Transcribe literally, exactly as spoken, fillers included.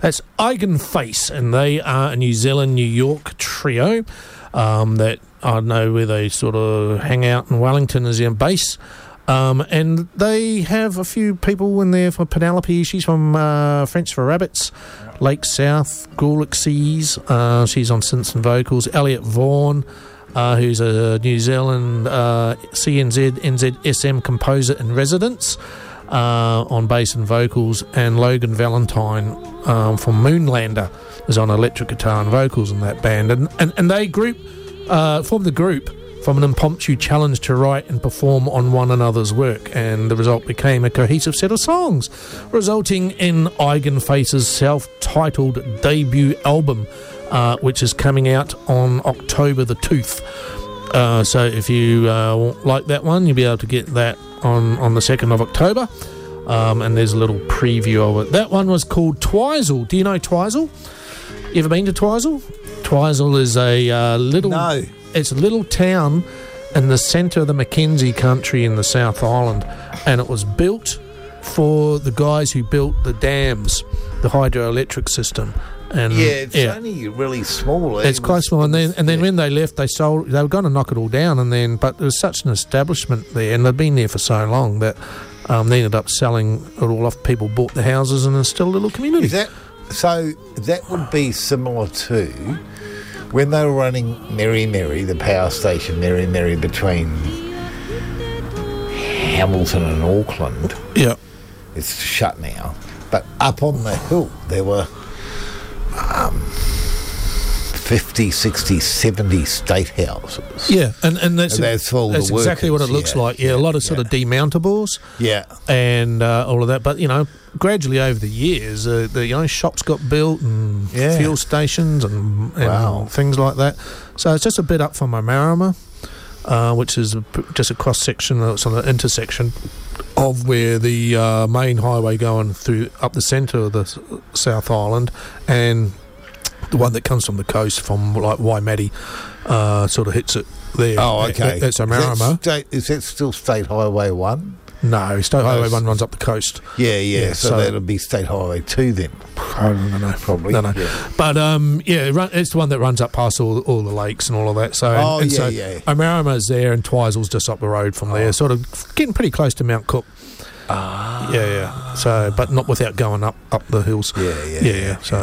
That's Eigenface, and they are a New Zealand, New York trio um, that I don't know where they sort of hang out in Wellington as their base. Um, and they have a few people in there for Penelope. She's from uh, French for Rabbits, Lake South, Galaxies. Uh, she's on synths and vocals. Elliot Vaughan, uh, who's a New Zealand uh, C N Z N Z S M composer in residence uh, on bass and vocals. And Logan Valentine um, from Moonlander is on electric guitar and vocals in that band. And, and, and they group uh, formed the group from an impromptu challenge to write and perform on one another's work, and the result became a cohesive set of songs, resulting in Eigenface's self-titled debut album, uh, which is coming out on October the tooth. Uh, so if you uh, like that one, you'll be able to get that on, on the second of October, um, and there's a little preview of it. That one was called Twizel. Do you know Twizel? You ever been to Twizel? Twizel is a uh, little... No. It's a little town in the centre of the Mackenzie country in the South Island, and it was built for the guys who built the dams, the hydroelectric system. And yeah, it's yeah. only really small. It's quite small, and then and then yeah. when they left, they sold. They were going to knock it all down, and then but there was such an establishment there, and they'd been there for so long that um, they ended up selling it all off. People bought the houses, and there's still a little community. Is that so? That would be similar to when they were running Merry Merry, the power station Merry Merry between Hamilton and Auckland. Yeah. It's shut now. But up on the hill, there were um, fifty, sixty, seventy state houses. Yeah, and, and that's, and that's, all that's the exactly what it workers, looks yeah, like. Yeah, yeah, a lot of sort yeah. of demountables. Yeah. And uh, all of that. But, you know, gradually over the years, uh, the you know shops got built and Yeah. fuel stations and, and Wow. things like that. So it's just a bit up from Omarama, uh, which is a, just a cross-section, uh, it's on the intersection of where the uh, main highway going through up the centre of the S- South Island and the one that comes from the coast from like Waimate uh, sort of hits it there. Oh, okay. That's Is that, Omarama. state, is that still State Highway one? No, State Highway it's- one runs up the coast. Yeah, yeah. Yeah, so, so- that'll be State Highway two then. I don't know. Probably. No, no. Yeah. But, um, yeah, it run, it's the one that runs up past all, all the lakes and all of that. So, and, Oh, and yeah, so yeah. Omarama's there and Twizel's just up the road from there, sort of getting pretty close to Mount Cook. Ah. Yeah, yeah. So, but not without going up, up the hills. Yeah, yeah, Yeah, yeah. yeah. So,